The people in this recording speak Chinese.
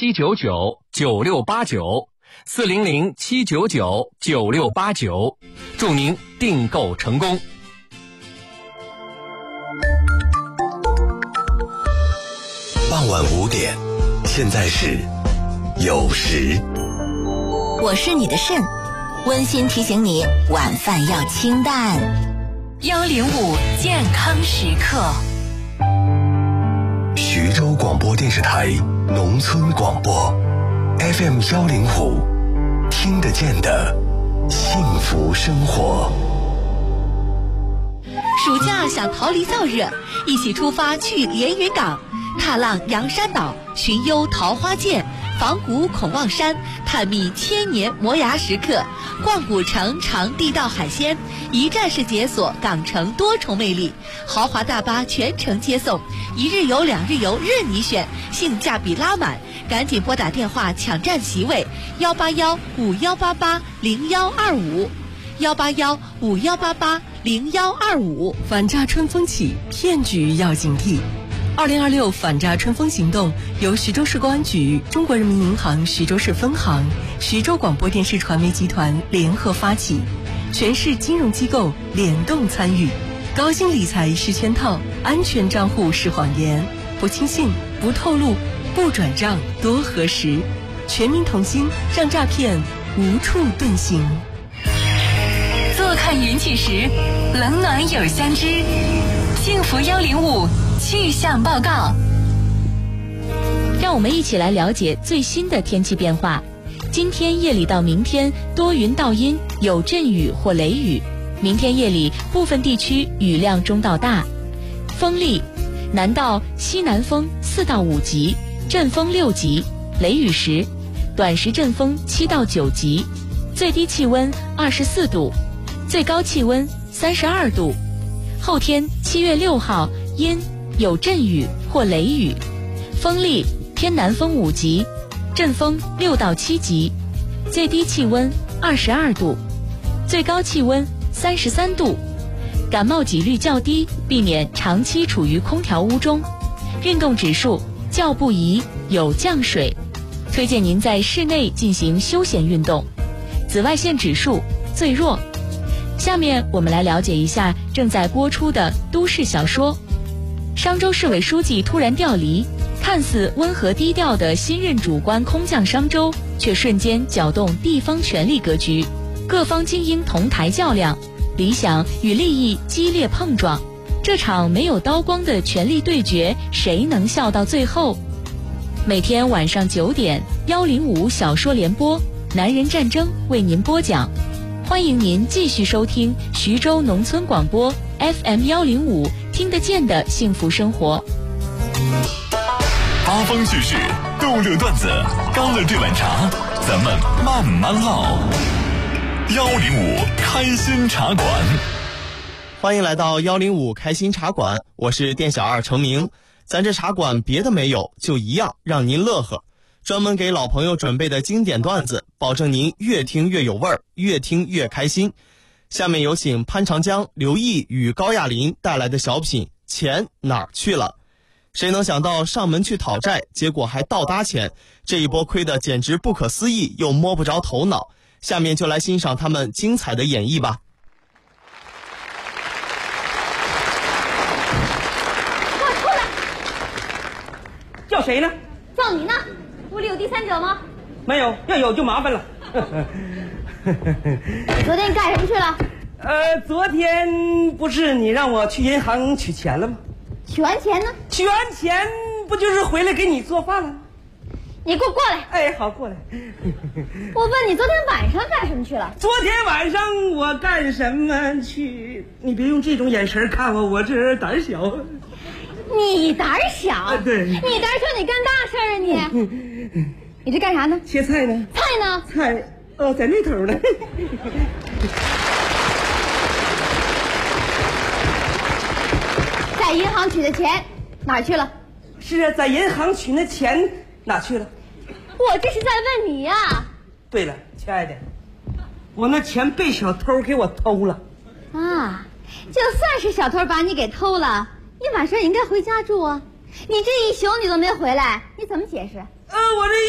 400-799-9689，400-799-9689，祝您订购成功。 傍晚5点，现在是酉时。 我是你的肾，温馨提醒你晚饭要清淡。 105健康时刻。 徐州广播电视台农村广播 FM 105，听得见的幸福生活。 暑假想逃离燥热，一起出发去连云港，踏浪阳山岛，寻幽桃花涧，访古孔望山，探秘千年磨牙时刻，逛古城尝地道海鲜，一站式解锁港城多重魅力，豪华大巴全程接送，1日游2日游任你选，性价比拉满，赶紧拨打电话抢占席位，181-5188-0125，181-5188-0125。 反诈春风起，骗局要警惕。2026反诈春风行动由徐州市公安局、中国人民银行徐州市分行、徐州广播电视传媒集团联合发起，全市金融机构联动参与。高薪理财是圈套，安全账户是谎言，不轻信，不透露，不转账，多核实。全民同心，让诈骗无处遁形。 坐看云起时，冷暖有相知。幸福105气象报告。 让我们一起来了解最新的天气变化。今天夜里到明天多云到阴，有阵雨或雷雨。明天夜里部分地区雨量中到大。风力，南到西南风4到5级，阵风6级，雷雨时，短时阵风7到9级，最低气温24度，最高气温32度。后天7月6号阴，有阵雨或雷雨，风力偏南风5级，阵风6到7级，最低气温22度，最高气温33度。感冒几率较低，避免长期处于空调屋中。运动指数较不宜，有降水，推荐您在室内进行休闲运动。紫外线指数最弱。下面我们来了解一下正在播出的都市小说。商州市委书记突然调离，看似温和低调的新任主官空降商州，却瞬间搅动地方权力格局，各方精英同台较量，理想与利益激烈碰撞。这场没有刀光的权力对决，谁能笑到最后？每天晚上9点，105小说联播，男人战争为您播讲。欢迎您继续收听徐州农村广播 FM 105，听得见的幸福生活。 八方趣事，逗乐段子，干了这碗茶，咱们慢慢唠。105开心茶馆， 欢迎来到105开心茶馆，我是店小二程明。咱这茶馆别的没有，就一样让您乐呵。专门给老朋友准备的经典段子，保证您越听越有味儿，越听越开心。下面有请潘长江、刘毅与高亚麟带来的小品《钱哪儿去了》。谁能想到上门去讨债，结果还倒搭钱，这一波亏得简直不可思议，又摸不着头脑。下面就来欣赏他们精彩的演绎吧。 给我出来！ 叫谁呢？ 叫你呢。屋里有第三者吗？ 没有，要有就麻烦了。 你昨天干什么去了？ 昨天不是你让我去银行取钱了吗？ 取完钱呢？ 取完钱不就是回来给你做饭了？ 你给我过来！ 哎，好，过来。 我问你昨天晚上干什么去了？ 昨天晚上我干什么去？你别用这种眼神看我，我这人胆小。 你胆小？ 对。 你胆小，你干大事啊你！你这干啥呢？ 切菜呢。 菜呢？ 菜在那头呢。 在银行取的钱哪儿去了？ 是啊，在银行取那钱哪去了？ 我这是在问你呀。 对了，亲爱的，我那钱被小偷给我偷了。 啊，就算是小偷把你给偷了，你晚上应该回家住啊。你这一宿你都没回来，你怎么解释？ 我这